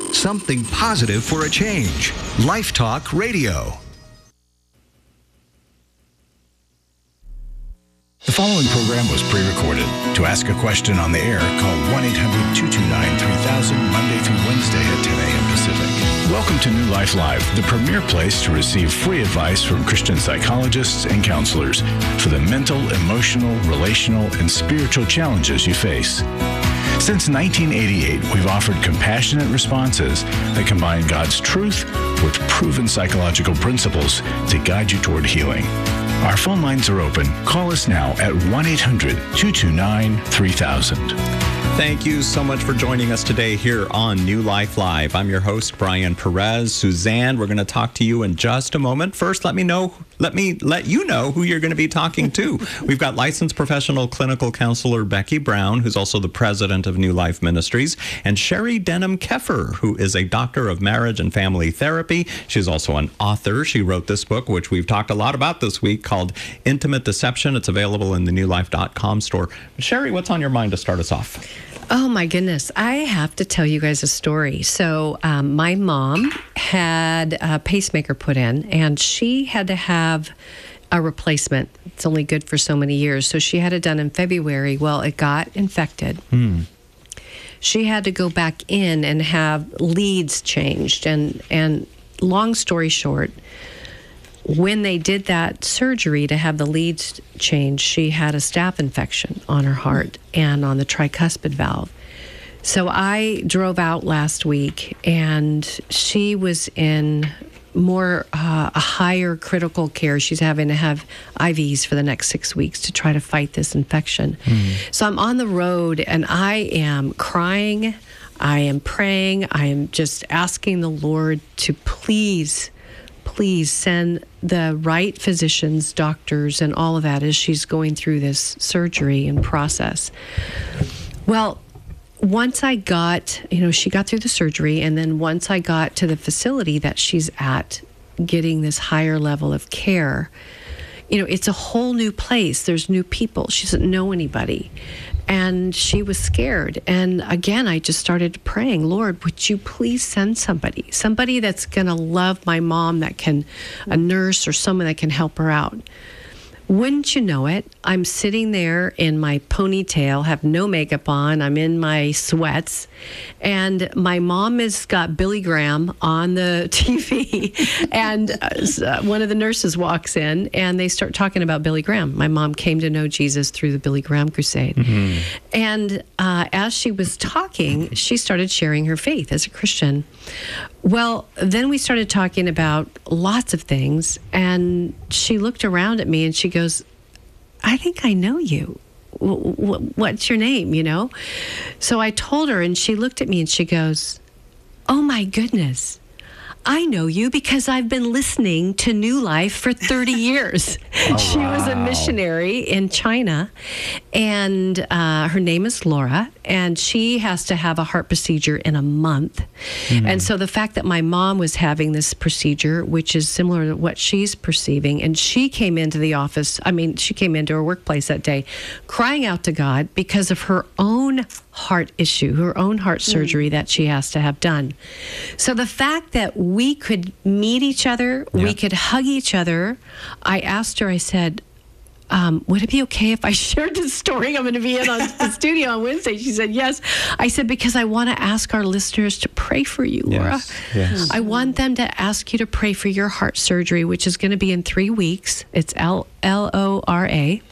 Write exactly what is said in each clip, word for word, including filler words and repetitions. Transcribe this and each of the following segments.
Something positive for a change. Life Talk Radio. The following program was pre-recorded. To ask a question on the air, call one eight hundred two two nine three thousand Monday through Wednesday at ten a.m. Pacific. Welcome to New Life Live, the premier place to receive free advice from Christian psychologists and counselors for the mental, emotional, relational, and spiritual challenges you face. Since nineteen eighty-eight, we've offered compassionate responses that combine God's truth with proven psychological principles to guide you toward healing. Our phone lines are open. Call us now at one eight hundred two two nine three thousand. Thank you so much for joining us today here on New Life Live. I'm your host, Brian Perez. Suzanne, we're going to talk to you in just a moment. First, let me know, let me let you know who you're going to be talking to. We've got licensed professional clinical counselor Becky Brown, who's also the president of New Life Ministries, and Sherry Denham Keffer, who is a doctor of marriage and family therapy. She's also an author. She wrote this book, which we've talked a lot about this week, called Intimate Deception. It's available in the new life dot com store. Sherry, what's on your mind to start us off? Oh, my goodness. I have to tell you guys a story. So um, my mom had a pacemaker put in, and she had to have a replacement. It's only good for so many years. So she had it done in February. Well, it got infected. Hmm. She had to go back in and have leads changed. And, and long story short, when they did that surgery to have the leads changed, she had a staph infection on her heart and on the tricuspid valve. So I drove out last week, and she was in more uh, a higher critical care. She's having to have I Vs for the next six weeks to try to fight this infection. Mm. So I'm on the road, and I am crying. I am praying. I am just asking the Lord to please Please send the right physicians, doctors, and all of that as she's going through this surgery and process. Well, once I got, you know, she got through the surgery, and then once I got to the facility that she's at, getting this higher level of care, you know, it's a whole new place. There's new people. She doesn't know anybody. And she was scared. And again, I just started praying, Lord, would you please send somebody, somebody that's going to love my mom, that can, a nurse or someone that can help her out. Wouldn't you know it, I'm sitting there in my ponytail, have no makeup on, I'm in my sweats, and my mom has got Billy Graham on the T V, and uh, one of the nurses walks in, and they start talking about Billy Graham. My mom came to know Jesus through the Billy Graham crusade. Mm-hmm. And uh, as she was talking, she started sharing her faith as a Christian. Well, then we started talking about lots of things, and she looked around at me and she goes, I think I know you. W- w- what's your name, you know? So I told her, and she looked at me and she goes, oh my goodness, I know you because I've been listening to New Life for thirty years. Oh, she wow. was a missionary in China, and uh, her name is Laura, and she has to have a heart procedure in a month. Mm. And so the fact that my mom was having this procedure, which is similar to what she's perceiving, and she came into the office, I mean, she came into her workplace that day crying out to God because of her own heart issue, her own heart surgery mm. that she has to have done. So the fact that we could meet each other, yeah. we could hug each other, I asked her, I said, um, would it be okay if I shared this story? I'm going to be in on the studio on Wednesday. She said, yes. I said, because I want to ask our listeners to pray for you, Laura. Yes. Yes. I want them to ask you to pray for your heart surgery, which is going to be in three weeks. It's L O R A.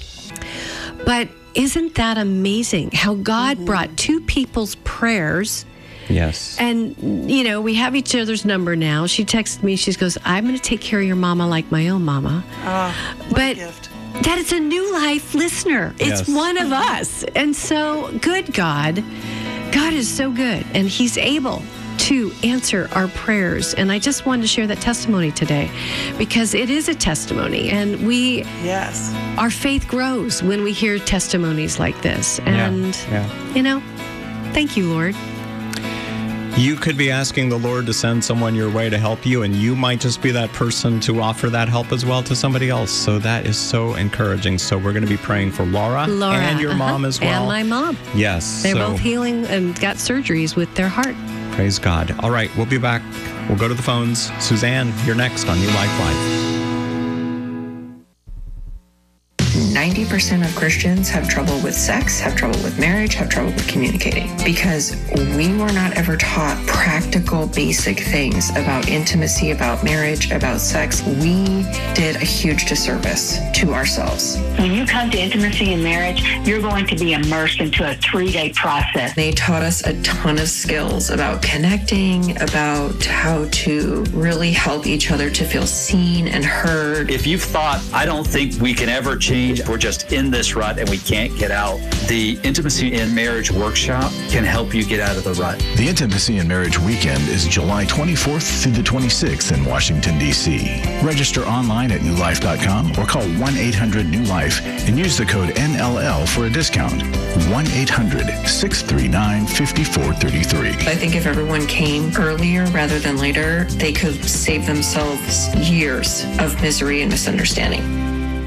But isn't that amazing how God mm-hmm. brought two people's prayers? Yes. And, you know, we have each other's number now. She texted me. She goes, I'm going to take care of your mama like my own mama. Oh, what but a gift. That is a New Life listener. It's yes. one of us. And so, good God. God is so good. And He's able to answer our prayers. And I just wanted to share that testimony today because it is a testimony. And we, yes, our faith grows when we hear testimonies like this. And, yeah. Yeah. you know, thank you, Lord. You could be asking the Lord to send someone your way to help you, and you might just be that person to offer that help as well to somebody else. So that is so encouraging. So we're going to be praying for Laura, Laura and your uh-huh. mom as well. And my mom. Yes. They're so. both healing and got surgeries with their heart. Praise God. All right, we'll be back. We'll go to the phones. Suzanne, you're next on New Life Live. ninety percent of Christians have trouble with sex, have trouble with marriage, have trouble with communicating because we were not ever taught practical, basic things about intimacy, about marriage, about sex. We did a huge disservice to ourselves. When you come to intimacy and marriage, you're going to be immersed into a three-day process. They taught us a ton of skills about connecting, about how to really help each other to feel seen and heard. If you've thought, I don't think we can ever change, we're just in this rut and we can't get out, the Intimacy in Marriage Workshop can help you get out of the rut. The Intimacy and Marriage Weekend is July twenty-fourth through the twenty-sixth in Washington, D C Register online at new life dot com or call one eight hundred new life and use the code N L L for a discount. one eight hundred six three nine five four three three. I think if everyone came earlier rather than later, they could save themselves years of misery and misunderstanding.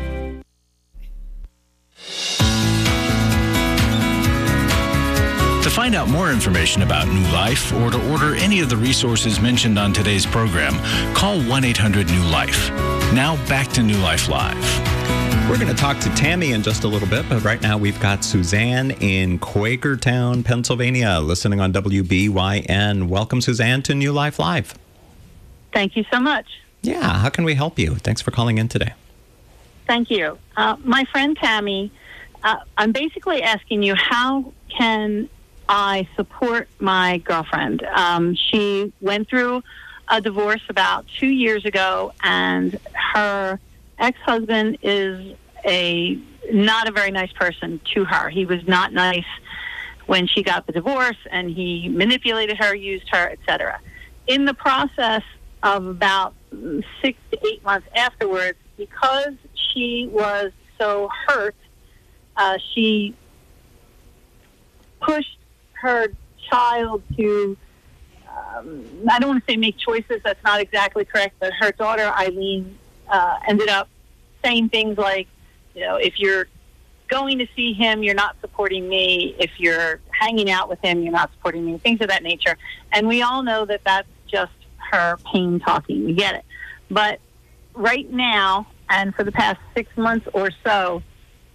To find out more information about New Life or to order any of the resources mentioned on today's program, call one eight hundred new life. Now back to New Life Live. We're going to talk to Tammy in just a little bit, but right now we've got Suzanne in Quakertown, Pennsylvania, listening on W B Y N. Welcome, Suzanne, to New Life Live. Thank you so much. Yeah, how can we help you? Thanks for calling in today. Thank you. Uh, my friend Tammy, uh, I'm basically asking you, how can I support my girlfriend? Um, she went through a divorce about two years ago, and her ex-husband is a not a very nice person to her. He was not nice when she got the divorce, and he manipulated her, used her, et cetera. In the process of about six to eight months afterwards, because she was so hurt, uh, she pushed her child to, um, I don't want to say make choices, that's not exactly correct, but her daughter, Eileen, uh, ended up saying things like, you know, if you're going to see him, you're not supporting me. If you're hanging out with him, you're not supporting me, things of that nature. And we all know that that's just her pain talking. We get it. But right now, and for the past six months or so,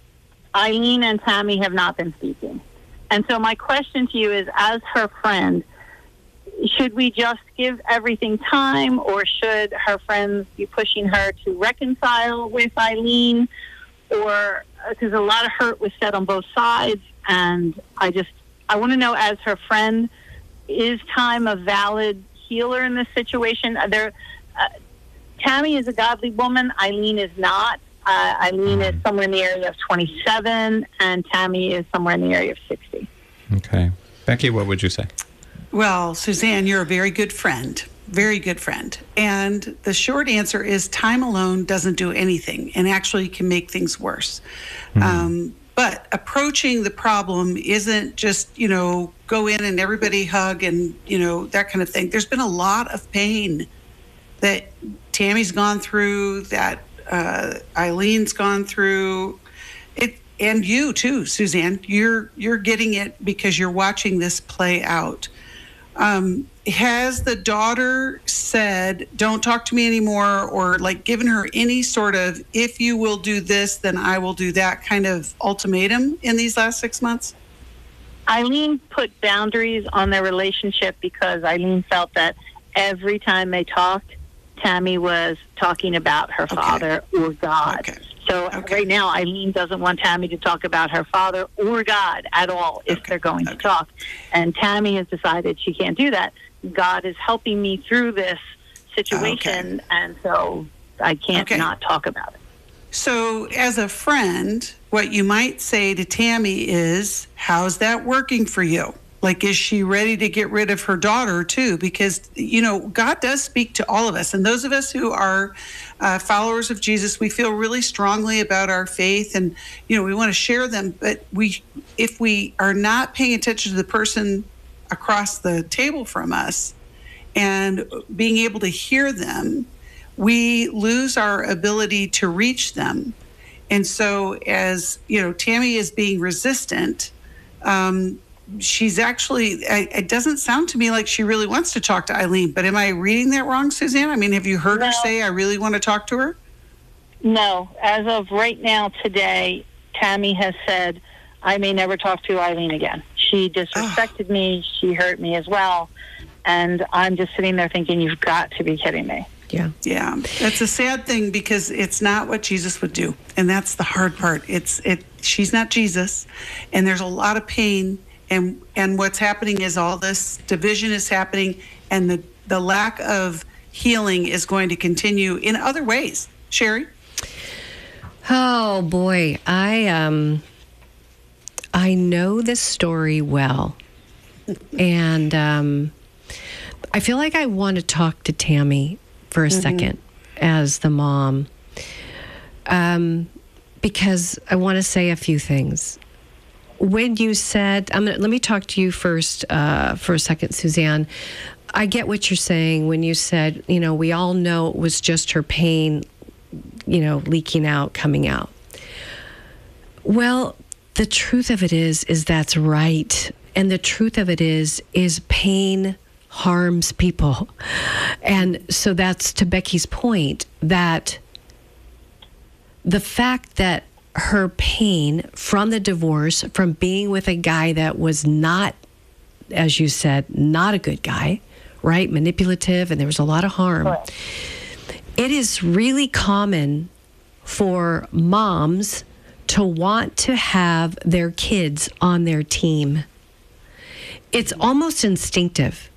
Eileen and Tammy have not been speaking. And so my question to you is, as her friend, should we just give everything time, or should her friends be pushing her to reconcile with Eileen? Or, because a lot of hurt was said on both sides, and I just, I want to know, as her friend, is time a valid healer in this situation? There, uh, Tammy is a godly woman. Eileen is not. Uh, Eileen is somewhere in the area of twenty-seven, and Tammy is somewhere in the area of sixty. Okay. Becky, what would you say? Well, Suzanne, you're a very good friend, very good friend. And the short answer is time alone doesn't do anything and actually can make things worse. Mm. Um, but approaching the problem isn't just, you know, go in and everybody hug and, you know, that kind of thing. There's been a lot of pain that Tammy's gone through, that uh, Eileen's gone through. It, and you too, Suzanne, you're you're getting it because you're watching this play out. Um, has the daughter said, don't talk to me anymore, or like given her any sort of, if you will do this, then I will do that kind of ultimatum in these last six months? Eileen put boundaries on their relationship because Eileen felt that every time they talked, Tammy was talking about her father okay. or God. Okay. So okay. right now, Eileen doesn't want Tammy to talk about her father or God at all if okay. they're going okay. to talk. And Tammy has decided she can't do that. God is helping me through this situation, okay. and so I can't okay. not talk about it. So as a friend, what you might say to Tammy is, how's that working for you? Like, is she ready to get rid of her daughter, too? Because, you know, God does speak to all of us. And those of us who are uh, followers of Jesus, we feel really strongly about our faith. And, you know, we want to share them. But we, if we are not paying attention to the person across the table from us and being able to hear them, we lose our ability to reach them. And so as, you know, Tammy is being resistant, um, she's actually, it doesn't sound to me like she really wants to talk to Eileen, but am I reading that wrong, Suzanne? I mean, have you heard No. her say, I really want to talk to her? No. As of right now, today, Tammy has said, I may never talk to Eileen again. She disrespected oh. me. She hurt me as well. And I'm just sitting there thinking, you've got to be kidding me. Yeah. Yeah. That's a sad thing because it's not what Jesus would do. And that's the hard part. It's it she's not Jesus, and there's a lot of pain, and and what's happening is all this division is happening, and the the lack of healing is going to continue in other ways. Sherry? Oh boy, I um I know this story well. And um I feel like I want to talk to Tammy for a mm-hmm. second as the mom, um, because I want to say a few things. When you said, I'm gonna, let me talk to you first uh, for a second, Suzanne. I get what you're saying when you said, you know, we all know it was just her pain, you know, leaking out, coming out. Well, the truth of it is, is that's right. And the truth of it is, is pain harms people. And so that's to Becky's point, that the fact that her pain from the divorce, from being with a guy that was not, as you said, not a good guy, right? Manipulative, and there was a lot of harm. Right. It is really common for moms to want to have their kids on their team. It's almost instinctive.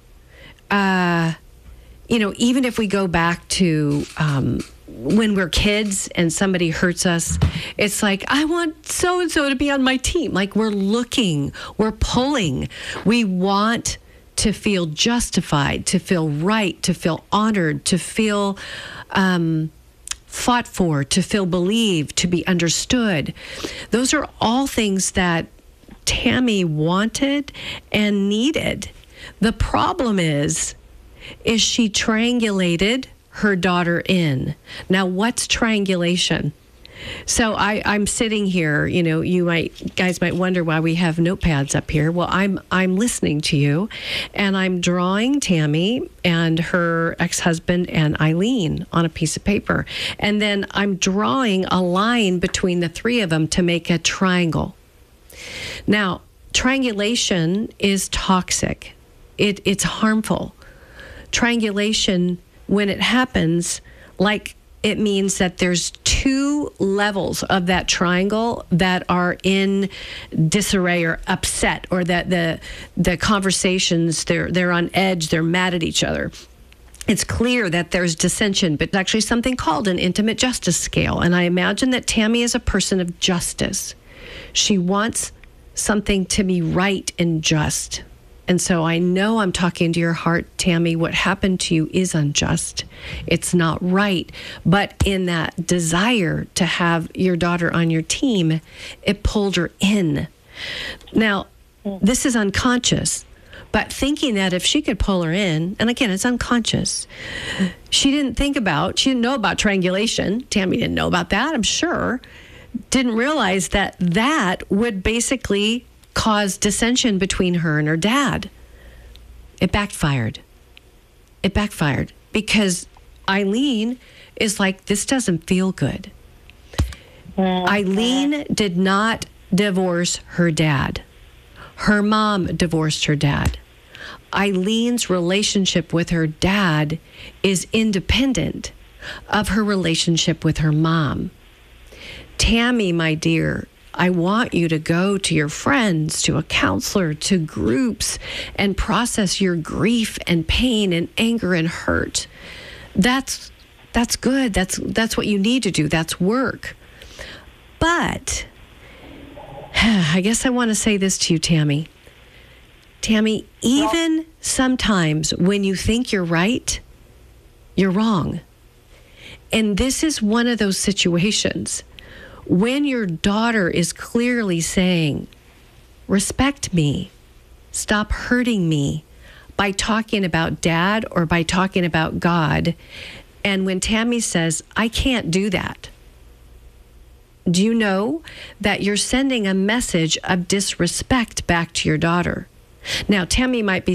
Uh, you know, even if we go back to um, when we're kids and somebody hurts us, it's like, I want so-and-so to be on my team. Like, we're looking, we're pulling. We want to feel justified, to feel right, to feel honored, to feel um, fought for, to feel believed, to be understood. Those are all things that Tammy wanted and needed. The problem is, is she triangulated her daughter in. Now, what's triangulation? So I, I'm sitting here, you know, you might, guys might wonder why we have notepads up here. Well, I'm, I'm listening to you, and I'm drawing Tammy and her ex-husband and Eileen on a piece of paper. And then I'm drawing a line between the three of them to make a triangle. Now, triangulation is toxic. It, it's harmful. Triangulation, when it happens, like, it means that there's two levels of that triangle that are in disarray or upset, or that the the conversations, they're they're on edge, they're mad at each other. It's clear that there's dissension, but actually something called an intimate justice scale. And I imagine that Tammy is a person of justice. She wants something to be right and just. And so I know I'm talking to your heart, Tammy. What happened to you is unjust. It's not right. But in that desire to have your daughter on your team, it pulled her in. Now, this is unconscious, but thinking that if she could pull her in, and again, it's unconscious, she didn't think about, she didn't know about triangulation. Tammy didn't know about that, I'm sure. Didn't realize that that would basically cause dissension between her and her dad. It backfired. It backfired because Eileen is like, this doesn't feel good. Mm-hmm. Eileen did not divorce her dad. Her mom divorced her dad. Eileen's relationship with her dad is independent of her relationship with her mom. Tammy, my dear, I want you to go to your friends, to a counselor, to groups, and process your grief and pain and anger and hurt. That's that's good. That's that's what you need to do. That's work. But I guess I want to say this to you, Tammy. Tammy, even sometimes when you think you're right, you're wrong. And this is one of those situations when your daughter is clearly saying, respect me, stop hurting me, by talking about dad or by talking about God. And when Tammy says, I can't do that, do you know that you're sending a message of disrespect back to your daughter? Now, Tammy might be